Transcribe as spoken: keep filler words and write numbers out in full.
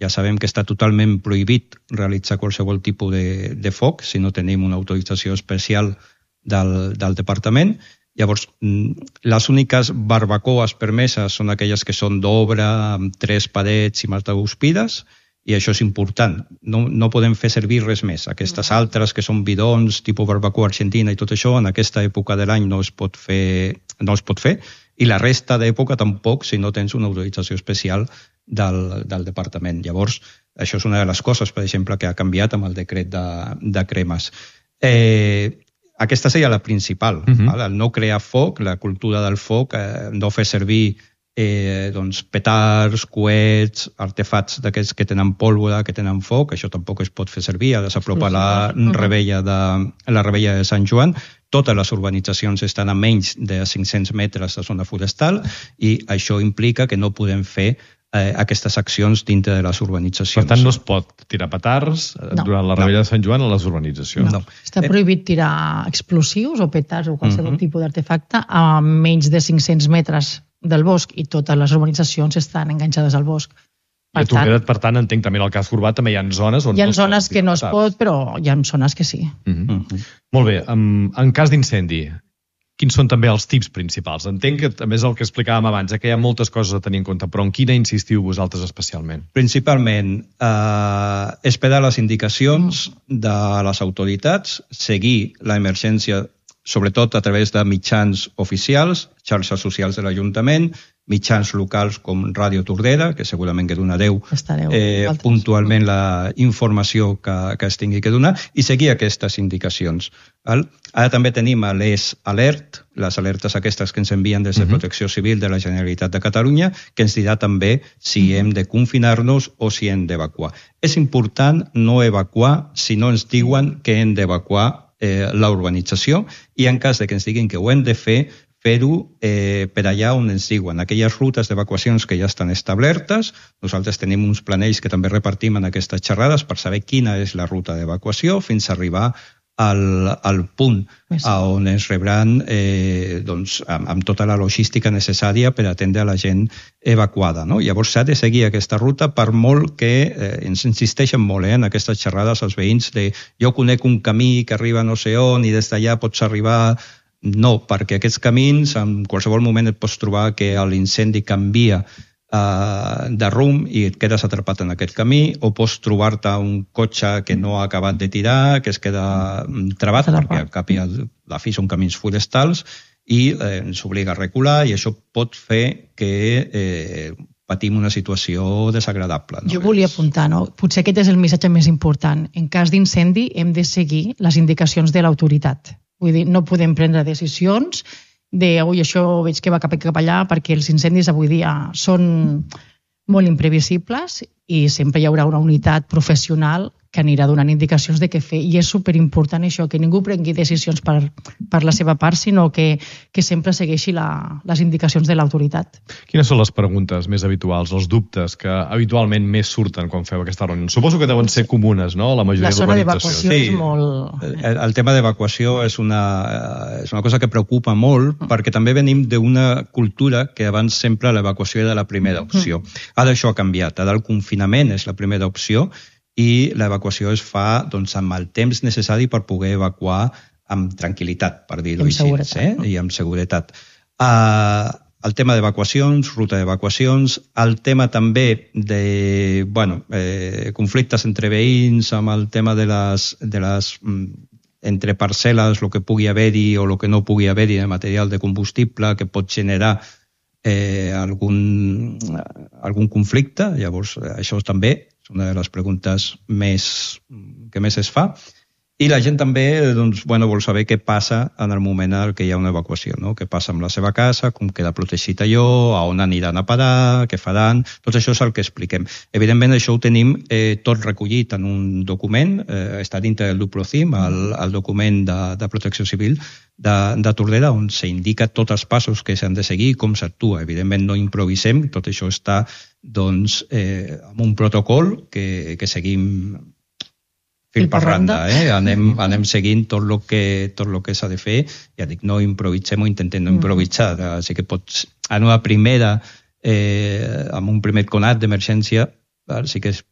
ja sabem que està totalment prohibit realitzar qualsevol tipus de, de foc si no tenim una autorització especial del, del departament. Llavors, les úniques barbacoes permeses són aquelles que són d'obra, amb tres parets i mataguspides, i això és important. No, no podem fer servir res més. Aquestes altres que són bidons, tipus barbacoa argentina i tot això, en aquesta època de l'any no es pot fer, no es pot fer, i la resta d'època tampoc si no tens una autorització especial del, del departament. Llavors, això és una de les coses, per exemple, que ha canviat amb el decret de, de cremes. Eh, Aquesta seria la principal, uh-huh. val? El no crear foc, la cultura del foc, eh, no fer servir eh, doncs, petards, coets, artefacts d'aquests que tenen pólvora, que tenen foc, això tampoc es pot fer servir, ara s'apropa la rebella de, la rebella de Sant Joan, totes les urbanitzacions estan a menys de cinc-cents metres de zona forestal i això implica que no podem fer Eh, aquestes accions dintre de les urbanitzacions. Per tant, no es pot tirar petards no. durant la rebella no. de Sant Joan a les urbanitzacions. No. no. Està prohibit tirar explosius o petards o qualsevol uh-huh. tipus d'artefacte a menys de cinc-cents metres del bosc i totes les urbanitzacions estan enganxades al bosc. Per I a Torquedat, per tant, entenc també en el cas Corbat també hi ha zones on hi ha no zones que no es pot, però hi ha zones que sí. Uh-huh. Uh-huh. Molt bé, en, en cas d'incendi, quins són també els tips principals? Entenc que també és el que explicàvem abans, eh, que hi ha moltes coses a tenir en compte, però en quina insistiu vosaltres especialment? Principalment, eh, esperar les indicacions de les autoritats, seguir l'emergència, sobretot a través de mitjans oficials, xarxes socials de l'Ajuntament, mitjans locals com Ràdio Tordera, que segurament que donareu eh, puntualment la informació que, que es tingui que donar, i seguir aquestes indicacions. Val? Ara també tenim l'E S Alert, les alertes aquestes que ens envien des de Protecció Civil de la Generalitat de Catalunya, que ens dirà també si hem de confinar-nos o si hem d'evacuar. És important no evacuar si no ens diuen que hem d'evacuar eh, la urbanització, i en cas de que ens diguin que ho hem de fer, fer-ho eh, per allà on ens diuen. Aquelles rutes d'evacuacions que ja estan establertes, nosaltres tenim uns planells que també repartim en aquestes xerrades per saber quina és la ruta d'evacuació fins a arribar al, al punt sí. on ens rebran eh, doncs, amb, amb tota la logística necessària per atendre a la gent evacuada. No? Llavors s'ha de seguir aquesta ruta, per molt que eh, ens insisteixen molt eh, en aquestes xerrades els veïns de jo conec un camí que arriba no sé on i des d'allà pots arribar. No, perquè aquests camins, en qualsevol moment et pots trobar que l'incendi canvia uh, de rumb i et quedes atrapat en aquest camí, o pots trobar-te un cotxe que no ha acabat de tirar, que es queda trabat, perquè al cap i a la fi són camins forestals, i eh, ens obliga a recular, i això pot fer que eh, patim una situació desagradable. No? Jo volia apuntar, no? Potser aquest és el missatge més important. En cas d'incendi hem de seguir les indicacions de l'autoritat. Vull dir, no podem prendre decisions de, ui, això veig que va cap, cap allà, perquè els incendis avui dia són molt imprevisibles i sempre hi haurà una unitat professional que anirà donant indicacions de què fer. I és superimportant això, que ningú prengui decisions per, per la seva part, sinó que, que sempre segueixi la, les indicacions de l'autoritat. Quines són les preguntes més habituals, els dubtes que habitualment més surten quan feu aquesta reunió? Suposo que deuen ser comunes, no?, la majoria d'urbanitzacions. La zona d'evacuació sí. és molt... El, el tema d'evacuació és una, és una cosa que preocupa molt, mm. perquè també venim d'una cultura que abans sempre l'evacuació era la primera opció. Mm. Ara això ha canviat. Ara el confinament és la primera opció, i l'evacuació es fa doncs, amb el temps necessari per poder evacuar amb tranquil·litat, per dir-ho així, eh? no? i amb seguretat. Uh, el tema d'evacuacions, ruta d'evacuacions, el tema també de bueno, eh, conflictes entre veïns, amb el tema de les, de les entre parcel·les, el que pugui haver-hi o el que no pugui haver-hi de material de combustible que pot generar eh, algun, algun conflicte. Llavors, això també és una de les preguntes més, que més es fa. I la gent també doncs, bueno, vol saber què passa en el moment en què hi ha una evacuació, no? Què passa amb la seva casa, com queda protegit allò, a on aniran a parar, què faran. Tot això és el que expliquem. Evidentment, això ho tenim eh, tot recollit en un document, eh, està dintre del Duplocim, el, el document de, de Protecció Civil de, de Tordera, on s'indica tots els passos que s'han de seguir i com s'actua. Evidentment, no improvisem, tot això està doncs, eh, amb un protocol que, que seguim fil per randa, eh? anem, anem seguint tot el que, tot el que s'ha de fer. Ja dic, no improvisem o intentem no improvisar. Així que pots, en una primera, eh, amb un primer conat d'emergència, sí que